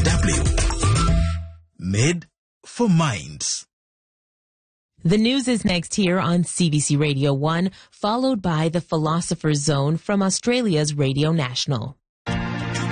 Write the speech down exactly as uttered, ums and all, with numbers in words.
W. Made for minds. The news is next here on C B C Radio one, followed by the Philosopher's Zone from Australia's Radio National.